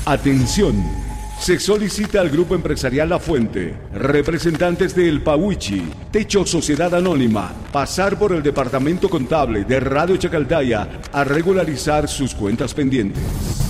Atención. Se solicita al Grupo Empresarial La Fuente, representantes de El Pawichi, Techo Sociedad Anónima, pasar por el Departamento Contable de Radio Chacaldaya a regularizar sus cuentas pendientes.